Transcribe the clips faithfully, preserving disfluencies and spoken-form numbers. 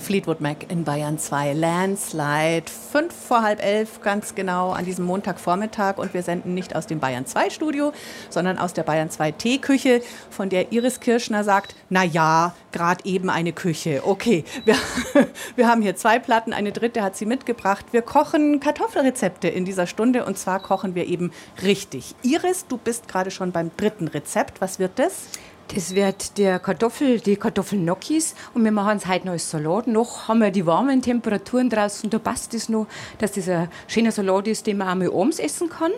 Fleetwood Mac in Bayern zwei. Landslide, fünf vor halb elf, ganz genau an diesem Montagvormittag. Und wir senden nicht aus dem Bayern zwei Studio, sondern aus der Bayern zwei Teeküche, von der Iris Kirschner sagt, na ja, gerade eben eine Küche. Okay, wir, wir haben hier zwei Platten, eine dritte hat sie mitgebracht. Wir kochen Kartoffelrezepte in dieser Stunde und zwar kochen wir eben richtig. Iris, du bist gerade schon beim dritten Rezept. Was wird das? Das wird der Kartoffel, die Kartoffelnokis und wir machen es heute noch als Salat. Noch haben wir die warmen Temperaturen draußen, da passt es noch, dass das ein schöner Salat ist, den man auch mal abends essen kann.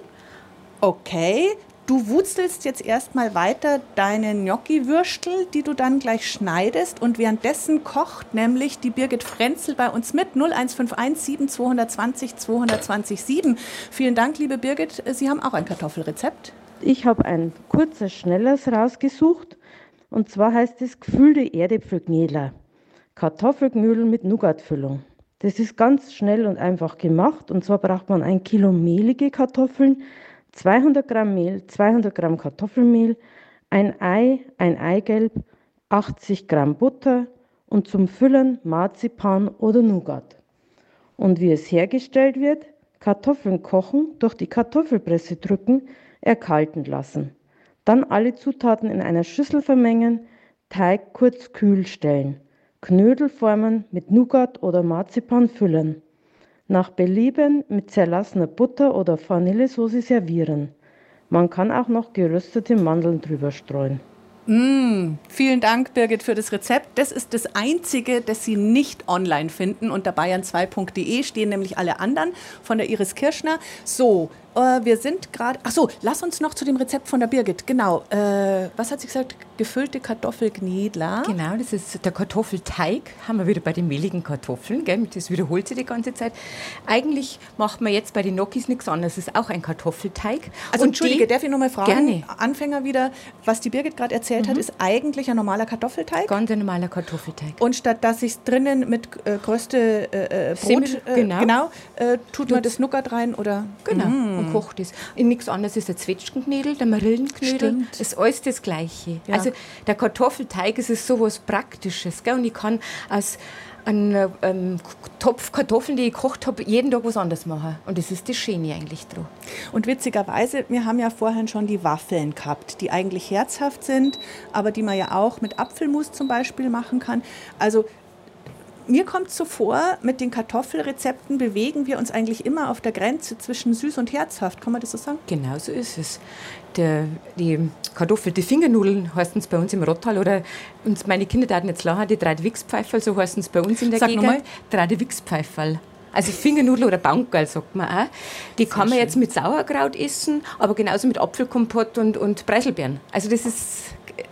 Okay, du wurzelst jetzt erstmal weiter deine Gnocchi-Würstel, die du dann gleich schneidest und währenddessen kocht nämlich die Birgit Frenzel bei uns mit null eins fünf eins sieben zwei zwei null zwei zwei null sieben. Vielen Dank, liebe Birgit, Sie haben auch ein Kartoffelrezept. Ich habe ein kurzes, schnelles rausgesucht. Und zwar heißt es gefüllte Erdäpfelknödel. Kartoffelknödel mit Nougatfüllung. Das ist ganz schnell und einfach gemacht. Und zwar braucht man ein Kilo mehlige Kartoffeln, zweihundert Gramm Mehl, zweihundert Gramm Kartoffelmehl, ein Ei, ein Eigelb, achtzig Gramm Butter und zum Füllen Marzipan oder Nougat. Und wie es hergestellt wird, Kartoffeln kochen, durch die Kartoffelpresse drücken, erkalten lassen. Dann alle Zutaten in einer Schüssel vermengen, Teig kurz kühl stellen. Knödel formen, mit Nougat oder Marzipan füllen. Nach Belieben mit zerlassener Butter oder Vanillesoße servieren. Man kann auch noch geröstete Mandeln drüber streuen. Mm, vielen Dank, Birgit, für das Rezept. Das ist das einzige, das Sie nicht online finden. Unter bayern zwei punkt de stehen nämlich alle anderen von der Iris Kirschner. So, äh, wir sind gerade... Ach so, lass uns noch zu dem Rezept von der Birgit. Genau. Äh, was hat sie gesagt? Gefüllte Kartoffelknödel. Genau, das ist der Kartoffelteig. Haben wir wieder bei den mehligen Kartoffeln. Gell? Das wiederholt sich die ganze Zeit. Eigentlich macht man jetzt bei den Gnocchis nichts anderes. Es ist auch ein Kartoffelteig. Also, und Entschuldige, darf ich noch mal fragen? Gerne. Anfänger wieder, was die Birgit gerade erzählt mhm. hat, ist eigentlich ein normaler Kartoffelteig. Ganz ein normaler Kartoffelteig. Und statt dass ich es drinnen mit äh, größte äh, Brot, Semmel, äh, genau, genau äh, tut man das Nougat rein oder? Genau, mm. und kocht es. In nichts anderes ist der Zwetschgenknödel, der Marillenknödel. Stimmt. Das ist alles das Gleiche. Ja. Also der Kartoffelteig ist so was Praktisches. Gell? Und ich kann aus einem ähm, Topf Kartoffeln, die ich gekocht habe, jeden Tag was anderes machen. Und das ist das Schöne eigentlich dran. Und witzigerweise, wir haben ja vorhin schon die Waffeln gehabt, die eigentlich herzhaft sind, aber die man ja auch mit Apfelmus zum Beispiel machen kann. Also mir kommt so vor, mit den Kartoffelrezepten bewegen wir uns eigentlich immer auf der Grenze zwischen süß und herzhaft. Kann man das so sagen? Genau so ist es. Der, die Kartoffel, die Fingernudeln heißen es bei uns im Rottal oder uns meine Kinder taten jetzt lachen, die Dreide-Wix-Pfeiferl, so heißen es bei uns in der Sag Gegend. nochmal. Dreide-Wix-Pfeiferl. Also Fingernudel oder Bankerl, sagt man auch. Die Sehr kann man schön. Jetzt mit Sauerkraut essen, aber genauso mit Apfelkompott und, und Preiselbeeren. Also das ist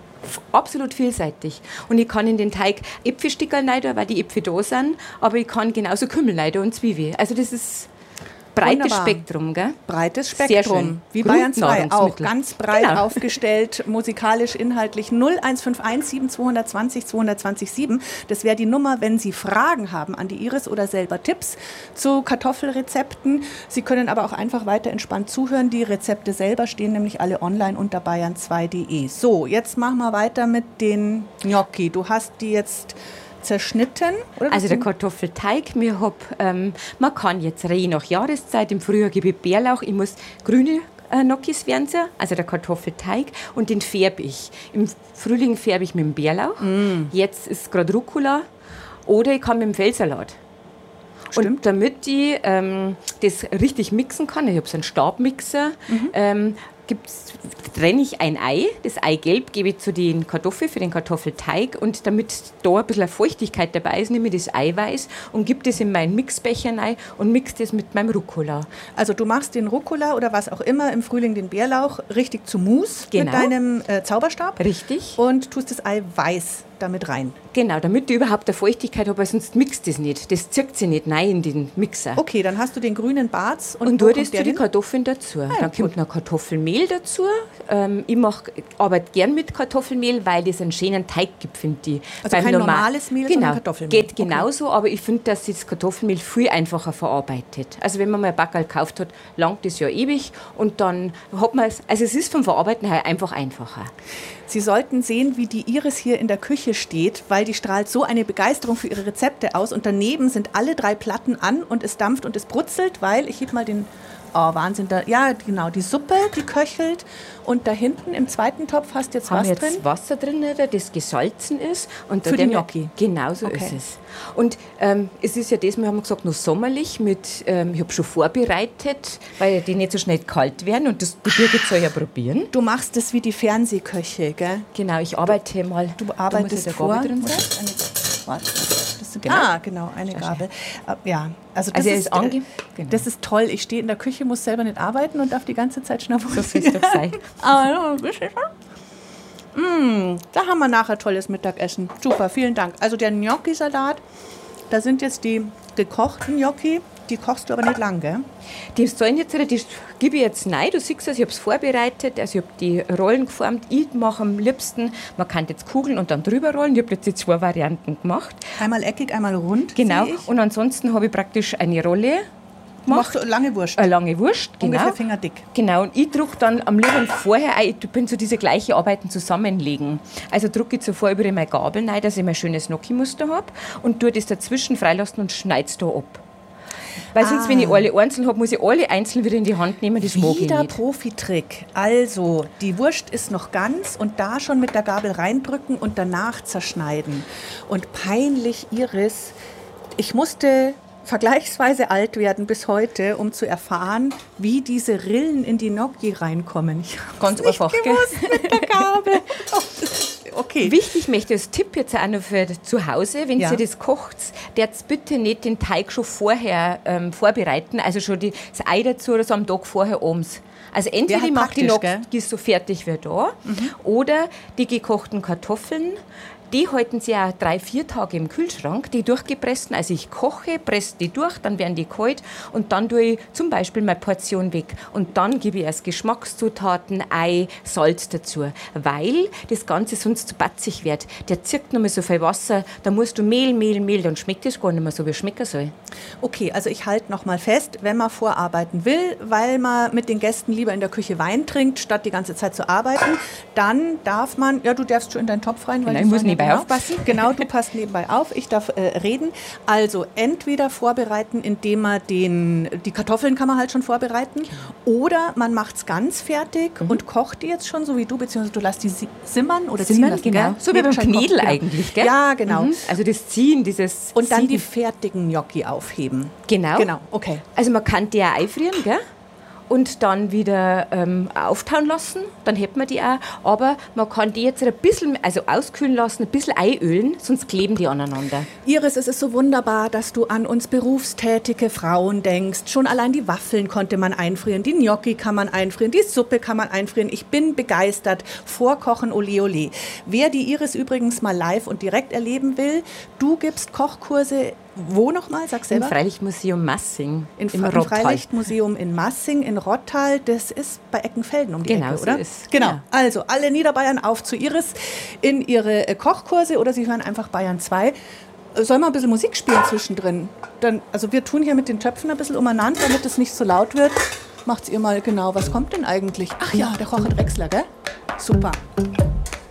absolut vielseitig. Und ich kann in den Teig Äpfelstückerl rein, weil die Äpfel da sind, aber ich kann genauso Kümmel rein und Zwiebel. Also das ist breites Wunderbar. Spektrum, gell? Breites Spektrum, wie Bayern zwei auch, ganz breit genau. aufgestellt, musikalisch, inhaltlich. null eins fünf eins sieben zwei zwei null zwei zwei null sieben, das wäre die Nummer, wenn Sie Fragen haben an die Iris oder selber Tipps zu Kartoffelrezepten. Sie können aber auch einfach weiter entspannt zuhören. Die Rezepte selber stehen nämlich alle online unter bayern zwei punkt de. So, jetzt machen wir weiter mit den Gnocchi. Du hast die jetzt zerschnitten? Oder also der Kartoffelteig, mir hab, ähm, man kann jetzt je nach Jahreszeit, im Frühjahr gebe ich Bärlauch, ich muss grüne äh, Gnocchis werden sie, also der Kartoffelteig, und den färbe ich. Im Frühling färbe ich mit dem Bärlauch, mm. jetzt ist gerade Rucola oder ich kann mit dem Feldsalat. Stimmt. Und damit ich ähm, das richtig mixen kann, ich habe so einen Stabmixer, mhm. ähm, gibt's, trenne ich ein Ei. Das Eigelb gebe ich zu den Kartoffeln für den Kartoffelteig. Und damit da ein bisschen Feuchtigkeit dabei ist, nehme ich das Eiweiß und gebe das in meinen Mixbecher rein und mixe das mit meinem Rucola. Also du machst den Rucola oder was auch immer, im Frühling den Bärlauch, richtig zu Mousse genau. mit deinem äh, Zauberstab. Richtig. Und tust das Eiweiß damit rein. Genau, damit ich überhaupt eine Feuchtigkeit habe, weil sonst mixt das nicht. Das zirkt sich nicht rein in den Mixer. Okay, dann hast du den grünen Barz. Und, und tue das zu den Kartoffeln dazu. Ah, dann kommt noch Kartoffelmehl dazu. Ähm, ich mach, arbeite gern mit Kartoffelmehl, weil das einen schönen Teig gibt, finde ich. Also Beim kein Normal- normales Mehl, genau, sondern Kartoffelmehl. Geht genauso, okay. Aber ich finde, dass sich das Kartoffelmehl viel einfacher verarbeitet. Also wenn man mal ein Backerl gekauft hat, langt das ja ewig und dann hat man es, also es ist vom Verarbeiten her einfach einfacher. Sie sollten sehen, wie die Iris hier in der Küche Küche steht, weil die strahlt so eine Begeisterung für ihre Rezepte aus. Und daneben sind alle drei Platten an und es dampft und es brutzelt, weil, ich heb mal den, oh Wahnsinn, da, ja genau, die Suppe, die köchelt. Und da hinten im zweiten Topf hast du jetzt Haben was wir jetzt drin? Wasser drin, das gesalzen ist. Und Für die Gnocchi? Genau so Okay. ist es. Und ähm, es ist ja das, wir haben gesagt, noch sommerlich. Mit, ähm, ich habe schon vorbereitet, weil die nicht so schnell kalt werden. Und das, die Birgit soll ja probieren. Du machst das wie die Fernsehköche, gell? Genau, ich arbeite mal. Du Da muss arbeitest ja der vor. Gabel drin sein. Eine, warte, das ist, Genau. Ah, genau, eine Gabel. Äh, Ja, also das Also er ist, ist ange- äh, genau. das ist toll. Ich stehe in der Küche, muss selber nicht arbeiten und darf die ganze Zeit schnabulieren. So soll es doch sein. Aber noch ein bisschen. Mm, da haben wir nachher tolles Mittagessen. Super, vielen Dank. Also der Gnocchi-Salat, da sind jetzt die gekochten Gnocchi. Die kochst du aber nicht lang, gell? Die sollen jetzt, die gebe ich jetzt rein. Du siehst es, ich habe es vorbereitet. Also ich habe die Rollen geformt. Ich mache am liebsten, man kann jetzt Kugeln und dann drüber rollen. Ich habe jetzt die zwei Varianten gemacht. Einmal eckig, einmal rund. Genau. sehe ich. Und ansonsten habe ich praktisch eine Rolle Machst gemacht. du lange Wurst. Eine lange Wurst, genau. Ungefähr fingerdick. Genau, und ich drucke dann am liebsten vorher ein, ich bin so diese gleiche Arbeiten zusammenlegen. Also drucke ich zuvor über meine Gabel rein, dass ich mein schönes Gnocchi-Muster habe und tue das dazwischen freilassen und schneide es da ab. Weil sonst, Ah. wenn ich alle einzeln habe, muss ich alle einzeln wieder in die Hand nehmen, das mag ich Wieder nicht. Profitrick. Also, die Wurst ist noch ganz und da schon mit der Gabel reindrücken und danach zerschneiden. Und peinlich, Iris, ich musste vergleichsweise alt werden bis heute, um zu erfahren, wie diese Rillen in die Gnocchi reinkommen. Ich Ganz hab's nicht einfach, gell? gewusst mit der Gabel. Okay. Wichtig möchte ich als Tipp jetzt auch noch für zu Hause, wenn Ja. ihr das kocht, jetzt bitte nicht den Teig schon vorher ähm, vorbereiten, also schon die, das Ei dazu oder so am Tag vorher abends. Also entweder halt ich mache die praktisch, Gnocchi so fertig wie da, oder die gekochten Kartoffeln, die halten sie auch drei, vier Tage im Kühlschrank, die durchgepressten. Also ich koche, presse die durch, dann werden die kalt und dann tue ich zum Beispiel meine Portion weg. Und dann gebe ich erst Geschmackszutaten, Ei, Salz dazu, weil das Ganze sonst zu batzig wird. Der zirkt noch mal so viel Wasser, da musst du Mehl, Mehl, Mehl, dann schmeckt das gar nicht mehr so, wie es schmecken soll. Okay, also ich halte noch mal fest, wenn man vorarbeiten will, weil man mit den Gästen lieber in der Küche Wein trinkt, statt die ganze Zeit zu arbeiten, dann darf man, ja, du darfst schon in deinen Topf rein. Weil Genau, die ich muss sollen ja nebenbei genau, aufpassen. Genau, du passt nebenbei auf, ich darf äh, reden. Also entweder vorbereiten, indem man den, die Kartoffeln kann man halt schon vorbereiten, oder man macht es ganz fertig Mhm. und kocht die jetzt schon, so wie du, beziehungsweise du lässt die si- simmern oder ziehen Simmern, lassen, genau. gell? So wie beim Schein kocht, Knädel genau. eigentlich, gell? Ja, genau. Mhm. Also das Ziehen, dieses Und dann Sieden. die fertigen Gnocchi aufheben. Genau. Genau, okay. Also man kann die auch einfrieren, gell? Und dann wieder ähm, auftauen lassen, dann hält man die auch. Aber man kann die jetzt ein bisschen, also auskühlen lassen, ein bisschen einölen, sonst kleben die aneinander. Iris, es ist so wunderbar, dass du an uns berufstätige Frauen denkst. Schon allein die Waffeln konnte man einfrieren, die Gnocchi kann man einfrieren, die Suppe kann man einfrieren. Ich bin begeistert. Vorkochen, ole ole. Wer die Iris übrigens mal live und direkt erleben will, du gibst Kochkurse, wo nochmal? Sag Im selber. Freilichtmuseum Massing, In, im Im Rottal. Freilichtmuseum in Massing, in Rottal. Das ist bei Eckenfelden um die Genau, Ecke, so oder? ist- Genau. ja. Also alle Niederbayern auf zu Iris in ihre äh, Kochkurse oder sie hören einfach Bayern zwei. Äh, Sollen wir ein bisschen Musik spielen zwischendrin? Dann, also wir tun hier mit den Töpfen ein bisschen umeinander, damit es nicht so laut wird. Macht's ihr mal genau. Was kommt denn eigentlich? Ach ja, der Kocher Drechsler, gell? Super.